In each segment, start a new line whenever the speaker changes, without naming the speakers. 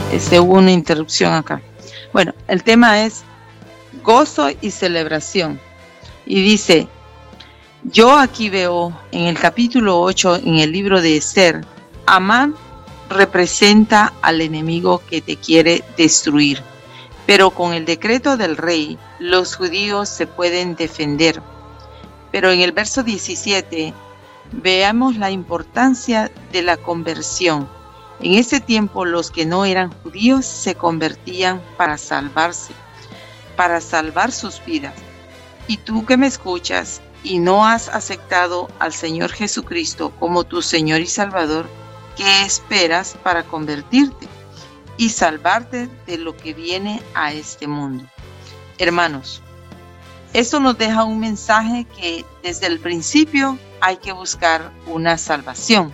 Hubo una interrupción acá. Bueno, el tema es gozo y celebración. Y dice, yo aquí veo en el capítulo 8, en el libro de Esther, Amán representa al enemigo que te quiere destruir. Pero con el decreto del rey, los judíos se pueden defender. Pero en el verso 17, veamos la importancia de la conversión. En ese tiempo, los que no eran judíos se convertían para salvarse, para salvar sus vidas. Y tú que me escuchas y no has aceptado al Señor Jesucristo como tu Señor y Salvador, ¿qué esperas para convertirte y salvarte de lo que viene a este mundo? Hermanos, esto nos deja un mensaje que desde el principio hay que buscar una salvación.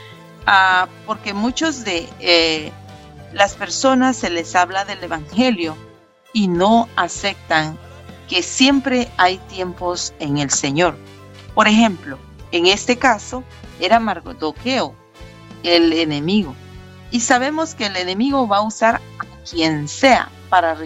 Porque muchos de las personas se les habla del Evangelio y no aceptan que siempre hay tiempos en el Señor. Por ejemplo, en este caso era Mardoqueo, el enemigo. Y sabemos que el enemigo va a usar a quien sea para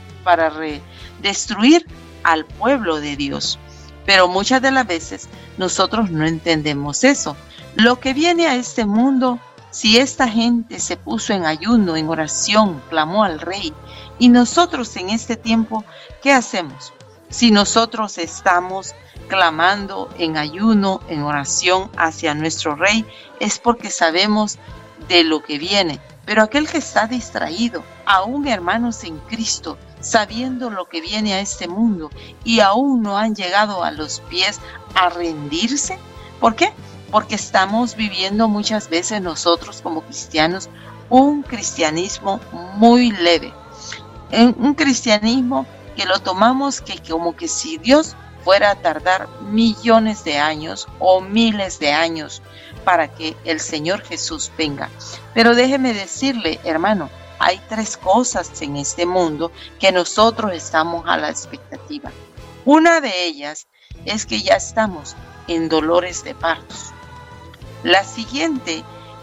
destruir al pueblo de Dios. Pero muchas de las veces nosotros no entendemos eso. Lo que viene a este mundo, si esta gente se puso en ayuno, en oración, clamó al rey, y nosotros en este tiempo, ¿qué hacemos? Si nosotros estamos clamando en ayuno, en oración hacia nuestro rey, es porque sabemos de lo que viene. Pero aquel que está distraído, aún hermanos en Cristo, sabiendo lo que viene a este mundo y aún no han llegado a los pies a rendirse, ¿por qué? Porque estamos viviendo muchas veces nosotros como cristianos un cristianismo muy leve, un cristianismo que lo tomamos que como que si Dios fuera a tardar millones de años o miles de años para que el Señor Jesús venga. Pero déjeme decirle, hermano, hay 3 cosas en este mundo que nosotros estamos a la expectativa. Una de ellas es que ya estamos en dolores de partos. La siguiente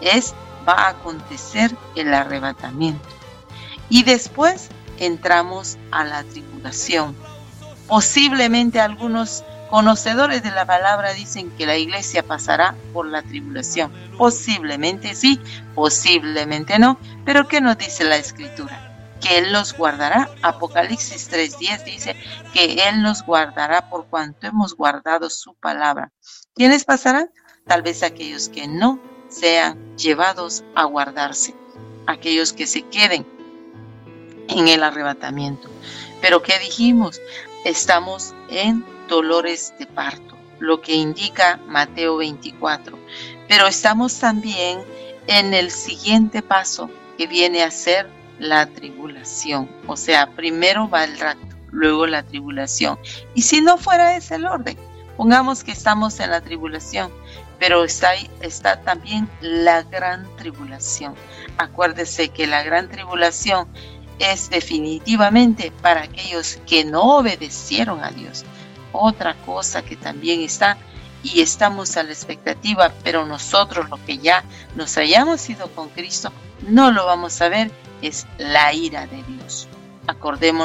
va a acontecer el arrebatamiento. Y después entramos a la tribulación. Posiblemente algunos conocedores de la palabra dicen que la iglesia pasará por la tribulación. Posiblemente sí, posiblemente no. Pero ¿qué nos dice la Escritura? Que Él nos guardará. Apocalipsis 3:10 dice que Él nos guardará por cuanto hemos guardado su palabra. ¿Quiénes pasarán? Tal vez aquellos que no sean llevados a guardarse, aquellos que se queden en el arrebatamiento. Pero ¿qué dijimos? Estamos en dolores de parto, lo que indica Mateo 24. Pero estamos también en el siguiente paso, que viene a ser la tribulación. O sea, primero va el rapto, luego la tribulación. Y si no fuera ese el orden, pongamos que estamos en la tribulación, pero está también la gran tribulación. Acuérdese que la gran tribulación es definitivamente para aquellos que no obedecieron a Dios. Otra cosa que también está y estamos a la expectativa, pero nosotros los que ya nos hayamos ido con Cristo no lo vamos a ver, es la ira de Dios. Acordémonos